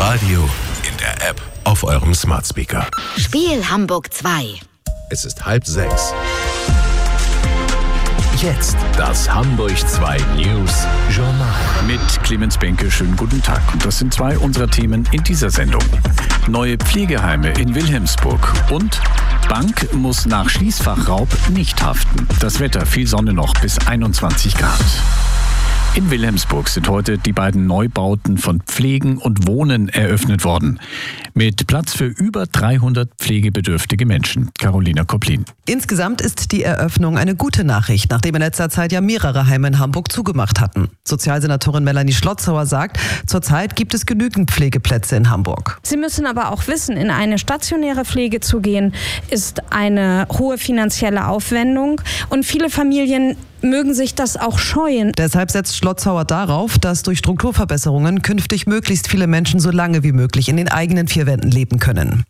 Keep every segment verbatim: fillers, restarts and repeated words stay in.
Radio, in der App, auf eurem Smart Speaker. Spiel Hamburg zwei. Es ist halb sechs. Jetzt das Hamburg zwei News Journal. Mit Clemens Benke, schönen guten Tag. Und das sind zwei unserer Themen in dieser Sendung. Neue Pflegeheime in Wilhelmsburg und Bank muss nach Schließfachraub nicht haften. Das Wetter, viel Sonne noch, bis einundzwanzig Grad. In Wilhelmsburg sind heute die beiden Neubauten von Pflegen und Wohnen eröffnet worden. Mit Platz für über dreihundert pflegebedürftige Menschen. Carolina Koplin. Insgesamt ist die Eröffnung eine gute Nachricht, nachdem in letzter Zeit ja mehrere Heime in Hamburg zugemacht hatten. Sozialsenatorin Melanie Schlotzauer sagt, zurzeit gibt es genügend Pflegeplätze in Hamburg. Sie müssen aber auch wissen, in eine stationäre Pflege zu gehen, ist eine hohe finanzielle Aufwendung und viele Familien mögen sich das auch scheuen. Deshalb setzt Schlotzauer darauf, dass durch Strukturverbesserungen künftig möglichst viele Menschen so lange wie möglich in den eigenen vier Wänden leben können.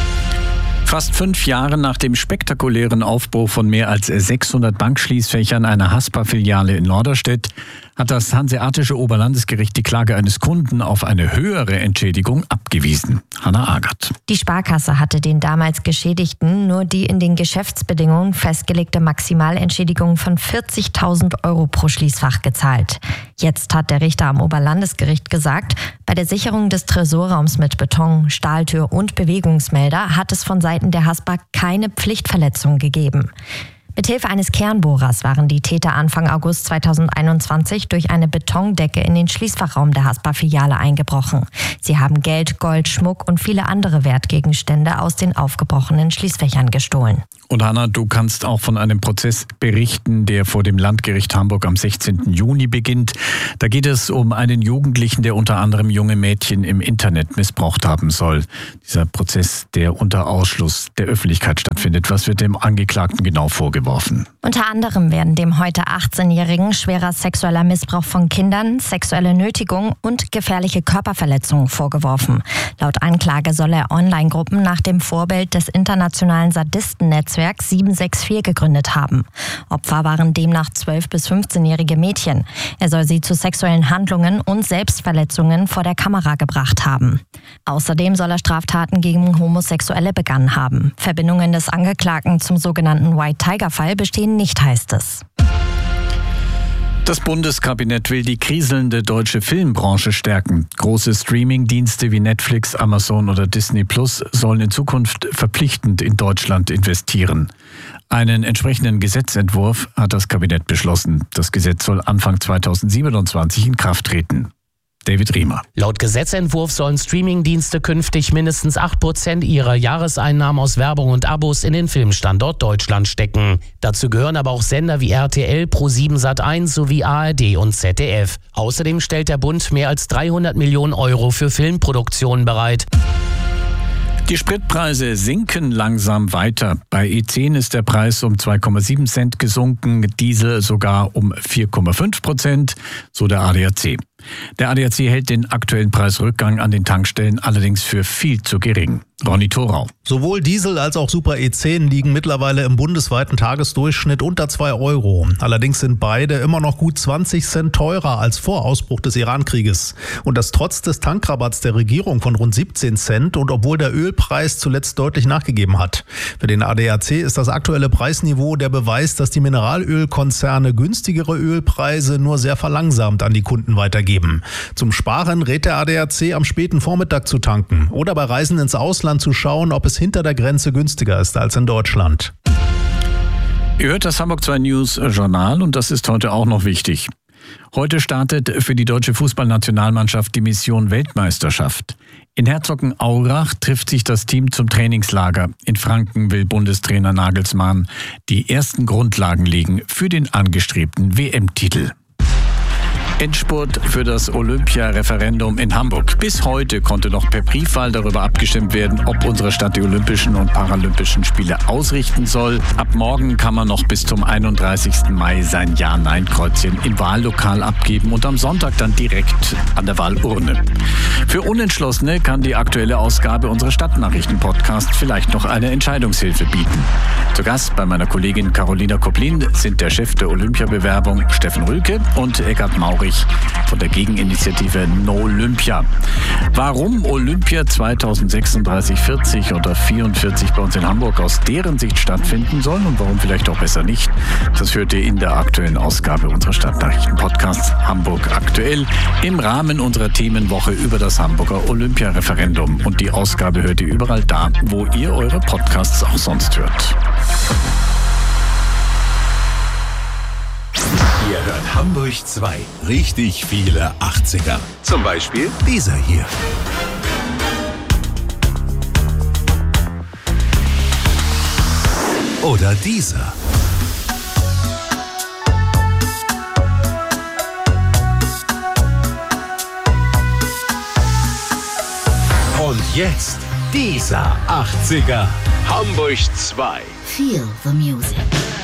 Fast fünf Jahre nach dem spektakulären Aufbruch von mehr als sechshundert Bankschließfächern einer Haspa-Filiale in Norderstedt hat das Hanseatische Oberlandesgericht die Klage eines Kunden auf eine höhere Entschädigung abgewiesen. Hanna Agert. Die Sparkasse hatte den damals Geschädigten nur die in den Geschäftsbedingungen festgelegte Maximalentschädigung von vierzigtausend Euro pro Schließfach gezahlt. Jetzt hat der Richter am Oberlandesgericht gesagt, bei der Sicherung des Tresorraums mit Beton, Stahltür und Bewegungsmelder hat es von Seiten der Haspa keine Pflichtverletzung gegeben. Mithilfe eines Kernbohrers waren die Täter Anfang August zweitausendeinundzwanzig durch eine Betondecke in den Schließfachraum der Haspa-Filiale eingebrochen. Sie haben Geld, Gold, Schmuck und viele andere Wertgegenstände aus den aufgebrochenen Schließfächern gestohlen. Und Hanna, du kannst auch von einem Prozess berichten, der vor dem Landgericht Hamburg am sechzehnten Juni beginnt. Da geht es um einen Jugendlichen, der unter anderem junge Mädchen im Internet missbraucht haben soll. Dieser Prozess, der unter Ausschluss der Öffentlichkeit stattfindet. Was wird dem Angeklagten genau vorgeworfen? Unter anderem werden dem heute achtzehnjährigen schwerer sexueller Missbrauch von Kindern, sexuelle Nötigung und gefährliche Körperverletzungen vorgeworfen. Laut Anklage soll er Online-Gruppen nach dem Vorbild des internationalen Sadistennetzwerks sieben sechs vier gegründet haben. Opfer waren demnach zwölf- bis fünfzehnjährige Mädchen. Er soll sie zu sexuellen Handlungen und Selbstverletzungen vor der Kamera gebracht haben. Außerdem soll er Straftaten gegen Homosexuelle begangen haben. Verbindungen des Angeklagten zum sogenannten White Tiger Fall bestehen nicht, heißt es. Das Bundeskabinett will die kriselnde deutsche Filmbranche stärken. Große Streaming-Dienste wie Netflix, Amazon oder Disney Plus sollen in Zukunft verpflichtend in Deutschland investieren. Einen entsprechenden Gesetzentwurf hat das Kabinett beschlossen. Das Gesetz soll Anfang zweitausendsiebenundzwanzig in Kraft treten. David Riemer. Laut Gesetzentwurf sollen Streamingdienste künftig mindestens acht Prozent ihrer Jahreseinnahmen aus Werbung und Abos in den Filmstandort Deutschland stecken. Dazu gehören aber auch Sender wie R T L, ProSieben Sat eins sowie A R D und Z D F. Außerdem stellt der Bund mehr als dreihundert Millionen Euro für Filmproduktionen bereit. Die Spritpreise sinken langsam weiter. Bei E zehn ist der Preis um zwei Komma sieben Cent gesunken, Diesel sogar um vier Komma fünf Prozent, so der A D A C. Der A D A C hält den aktuellen Preisrückgang an den Tankstellen allerdings für viel zu gering. Ronny Thorau. Sowohl Diesel als auch Super E zehn liegen mittlerweile im bundesweiten Tagesdurchschnitt unter zwei Euro. Allerdings sind beide immer noch gut zwanzig Cent teurer als vor Ausbruch des Iran-Krieges. Und das trotz des Tankrabatts der Regierung von rund siebzehn Cent und obwohl der Ölpreis zuletzt deutlich nachgegeben hat. Für den A D A C ist das aktuelle Preisniveau der Beweis, dass die Mineralölkonzerne günstigere Ölpreise nur sehr verlangsamt an die Kunden weitergeben. Zum Sparen rät der A D A C am späten Vormittag zu tanken oder bei Reisen ins Ausland zu schauen, ob es hinter der Grenze günstiger ist als in Deutschland. Ihr hört das Hamburg zwei News Journal und das ist heute auch noch wichtig. Heute startet für die deutsche Fußballnationalmannschaft die Mission Weltmeisterschaft. In Herzogenaurach trifft sich das Team zum Trainingslager. In Franken will Bundestrainer Nagelsmann die ersten Grundlagen legen für den angestrebten W M-Titel. Endspurt für das Olympia-Referendum in Hamburg. Bis heute konnte noch per Briefwahl darüber abgestimmt werden, ob unsere Stadt die Olympischen und Paralympischen Spiele ausrichten soll. Ab morgen kann man noch bis zum einunddreißigsten Mai sein Ja-Nein-Kreuzchen im Wahllokal abgeben und am Sonntag dann direkt an der Wahlurne. Für Unentschlossene kann die aktuelle Ausgabe unseres Stadtnachrichten-Podcasts vielleicht noch eine Entscheidungshilfe bieten. Zu Gast bei meiner Kollegin Carolina Koplin sind der Chef der Olympiabewerbung Steffen Rülke und Eckart Maurich, von der Gegeninitiative No Olympia. Warum Olympia zweitausendsechsunddreißig, vierzig oder vierundvierzig bei uns in Hamburg aus deren Sicht stattfinden soll und warum vielleicht auch besser nicht, das hört ihr in der aktuellen Ausgabe unserer Stadtnachrichten-Podcasts Hamburg aktuell im Rahmen unserer Themenwoche über das Hamburger Olympia-Referendum. Und die Ausgabe hört ihr überall da, wo ihr eure Podcasts auch sonst hört. Ihr hört Hamburg zwei. Richtig viele achtziger. Zum Beispiel dieser hier. Oder dieser. Und jetzt dieser achtziger. Hamburg zwei. Feel the music.